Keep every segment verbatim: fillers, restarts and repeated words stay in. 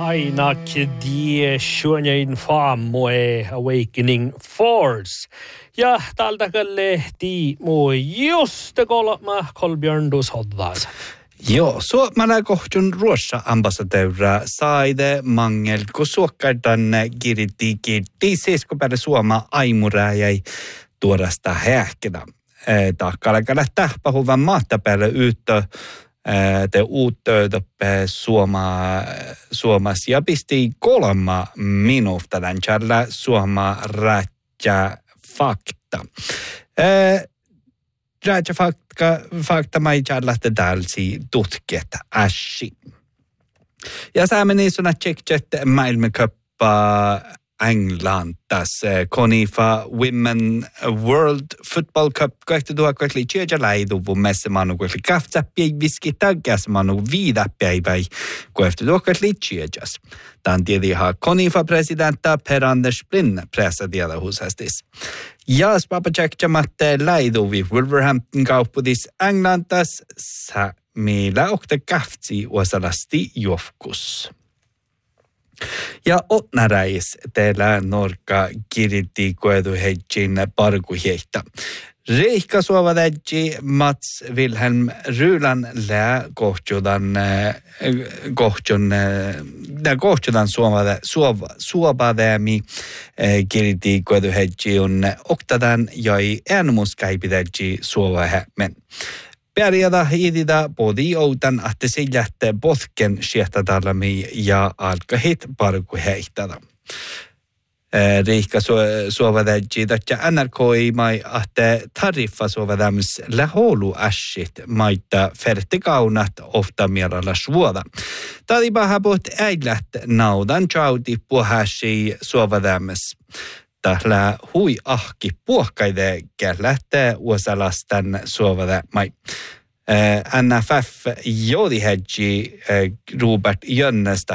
Ainak die Shunyain Faamue Awakening Force. Ja tältä lehti mui just kolma Kolbjörndus hoddas. Joo, suomalainen kohtun ruossa ambassadöra saide mangel, kun suokkardan kirti kirti, seiskopäälle suoma aimura jäi tuorasta hähkänä. Takkala lähtää pahuvan maattapäälle yhtö. Te uuttöötöppe Suoma, Suomas ja pisti kolma minuutta tämän tjällä Suoma rätjä fakta. Rätjä fakta, fakta mai tjällä te tälsi tutkiet äsi. Ja sä meni sona tjekkjet maailmanköppa England tässä Konifa Women World Football Cup kaksituhattakahdeksantoista tjeja läiduvun messe manu kuitenkin kahtsapäi viski taggas manu viidapäivä kaksituhattakahdeksantoista tjejas. Tämän tiedihan Konifa presidentta Per Anders Blind pressadiella husastis. Ja spapachakjamatte läiduvi Wolverhampton kauppudis Englantas sa meillä okta kahtsi osalasti jofkus. Ja otnaräis teillä norka kiriti koedu heitsin parkuheita. Reikka suovadäji Mats Wilhelm Rylan lää kohtjudan kohtjun da kohtjudan suovada suova suovadämi kiriti koedu heitsin oktadan joi äänumuskäipidäji suovahämen. Pärjätä hiiditä podi outan, että se jättää potken siehtädallami ja alkahit parku heittädä. Riikka suovadäji, että N R K ei mai, että tariffa suovadämis läholu äsit maita fertikaunat ofta mielellä suoda. Tadi pahabot äidlät naudan chauti puhäsi suovadämis. Tällä hui ahki puhkaide lähtee uosalastan suovada mai. N F F jodi hedji Robert Jönnestä.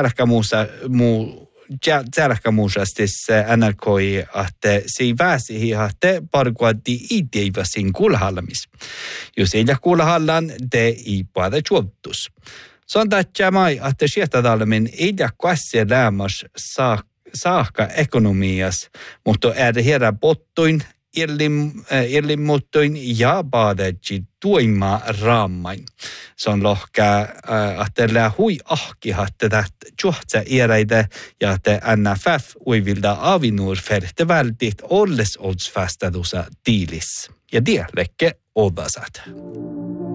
Tjärkämuusastis N R K että se väsi että parkuatti ideivassin kulhallamis. Jos ei kulhallan, te ei paada juottus. Se on tätä mai, että sieltädalmin ei kuassia lämmäs saa saakka ekonomias, mutta är herra bottoin, illimuttoin ja baadetji tuima raamain. Se on lohka, että lää hui ahkihatte täht juhtsa eräitä ja että N F F uivilda avinur färte väldigt olles oddsfästadusa tiilis. Ja det läcke oddasat.